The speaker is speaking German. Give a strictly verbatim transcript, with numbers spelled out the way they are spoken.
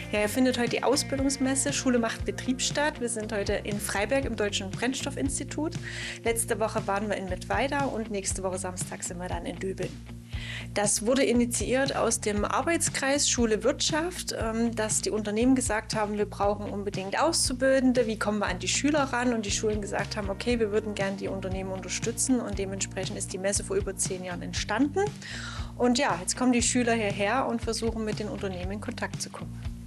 Ja, er findet heute die Ausbildungsmesse Schule macht Betrieb statt. Wir sind heute in Freiberg im Deutschen Brennstoffinstitut. Letzte Woche waren wir in Mittweida und nächste Woche Samstag sind wir dann in Döbeln. Das wurde initiiert aus dem Arbeitskreis Schule Wirtschaft, dass die Unternehmen gesagt haben, wir brauchen unbedingt Auszubildende, wie kommen wir an die Schüler ran? Und die Schulen gesagt haben, okay, wir würden gerne die Unternehmen unterstützen und dementsprechend ist die Messe vor über zehn Jahren entstanden. Und ja, jetzt kommen die Schüler hierher und versuchen mit den Unternehmen in Kontakt zu kommen.